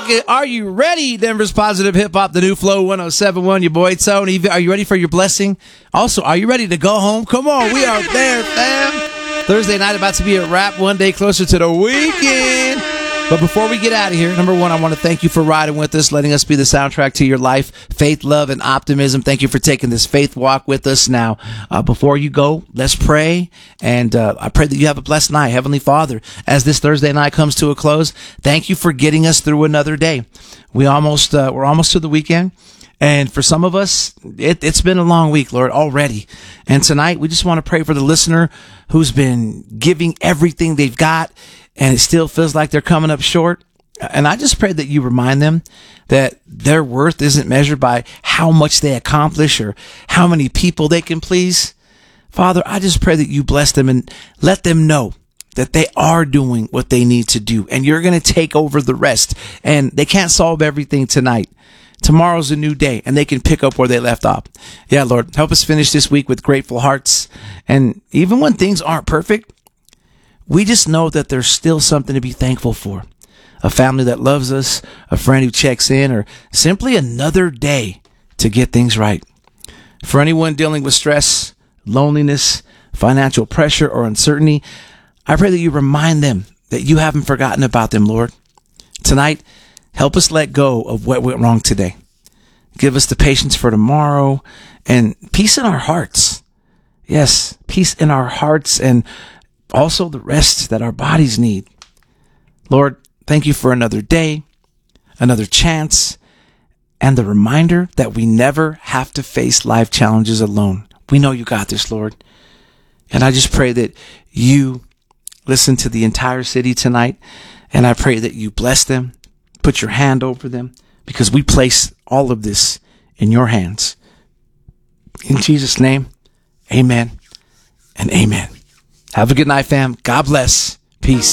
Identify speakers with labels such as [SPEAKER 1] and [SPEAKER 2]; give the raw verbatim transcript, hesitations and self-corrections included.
[SPEAKER 1] Are you ready? Denver's Positive Hip Hop, the new Flow one oh seven point one. Your boy Tony. Are you ready for your blessing? Also, are you ready to go home? Come on, we are there, fam. Thursday night about to be a wrap, one day closer to the weekend. But before we get out of here, number one, I want to thank you for riding with us, letting us be the soundtrack to your life, faith, love, and optimism. Thank you for taking this faith walk with us. Now, uh, before you go, let's pray. And uh, I pray that you have a blessed night. Heavenly Father, as this Thursday night comes to a close, thank you for getting us through another day. We almost, uh, we're almost to the weekend. And for some of us, it, it's been a long week, Lord, already. And tonight, we just want to pray for the listener who's been giving everything they've got, and it still feels like they're coming up short. And I just pray that you remind them that their worth isn't measured by how much they accomplish or how many people they can please. Father, I just pray that you bless them and let them know that they are doing what they need to do, and you're going to take over the rest. And they can't solve everything tonight. Tomorrow's a new day, and they can pick up where they left off. Yeah, Lord, help us finish this week with grateful hearts. And even when things aren't perfect, we just know that there's still something to be thankful for. A family that loves us, a friend who checks in, or simply another day to get things right. For anyone dealing with stress, loneliness, financial pressure, or uncertainty, I pray that you remind them that you haven't forgotten about them, Lord. Tonight, help us let go of what went wrong today. Give us the patience for tomorrow and peace in our hearts. Yes, peace in our hearts and also the rest that our bodies need. Lord, thank you for another day, another chance, and the reminder that we never have to face life challenges alone. We know you got this, Lord. And I just pray that you listen to the entire city tonight, and I pray that you bless them, put your hand over them, because we place all of this in your hands. In Jesus' name, amen and amen. Have a good night, fam. God bless. Peace.